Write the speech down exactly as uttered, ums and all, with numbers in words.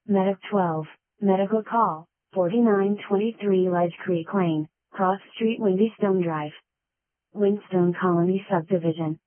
Medic twelve, Medical Call, forty-nine twenty-three Ledge Creek Lane, Cross Street, Windy Stone Drive. Windstone Colony Subdivision.